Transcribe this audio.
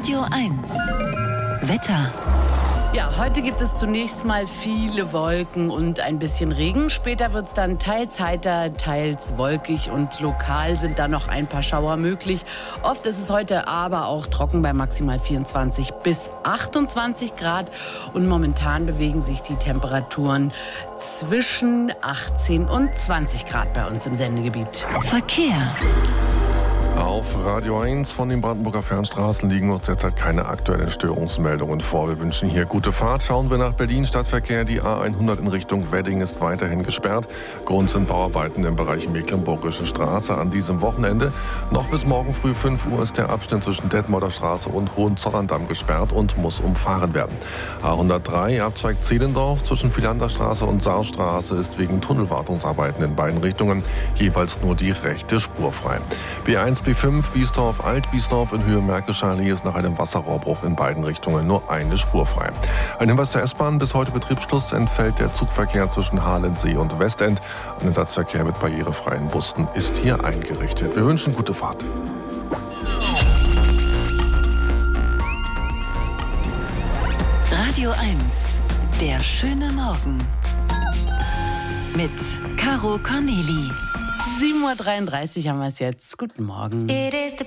Radio 1. Wetter. Ja, heute gibt es zunächst mal viele Wolken und ein bisschen Regen. Später wird es dann teils heiter, teils wolkig und lokal sind da noch ein paar Schauer möglich. Oft ist es heute aber auch trocken bei maximal 24 bis 28 Grad. Und momentan bewegen sich die Temperaturen zwischen 18 und 20 Grad bei uns im Sendegebiet. Verkehr. Auf Radio 1 von den Brandenburger Fernstraßen liegen uns derzeit keine aktuellen Störungsmeldungen vor. Wir wünschen hier gute Fahrt. Schauen wir nach Berlin. Stadtverkehr. Die A100 in Richtung Wedding ist weiterhin gesperrt. Grund sind Bauarbeiten im Bereich Mecklenburgische Straße an diesem Wochenende. Noch bis morgen früh 5 Uhr ist der Abschnitt zwischen Detmolder Straße und Hohenzollerndamm gesperrt und muss umfahren werden. A103 Abzweig Zehlendorf zwischen Philanderstraße und Saarstraße ist wegen Tunnelwartungsarbeiten in beiden Richtungen jeweils nur die rechte Spur frei. B1 B5 Biesdorf-Alt-Biesdorf in Höhe Märkischer Allee ist nach einem Wasserrohrbruch in beiden Richtungen nur eine Spur frei. Ein Hinweis der S-Bahn: bis heute Betriebsschluss entfällt der Zugverkehr zwischen Halensee und Westend. Ein Ersatzverkehr mit barrierefreien Bussen ist hier eingerichtet. Wir wünschen gute Fahrt. Radio 1. Der schöne Morgen. Mit Caro Corneli. 7.33 Uhr haben wir es jetzt. Guten Morgen.